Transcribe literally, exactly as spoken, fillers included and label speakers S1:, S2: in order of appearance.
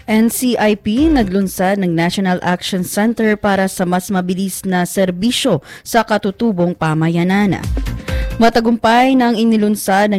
S1: N C I P naglunsad ng National Action Center para sa mas mabilis na serbisyo sa katutubong pamayanan. Matagumpay nang inilunsad ng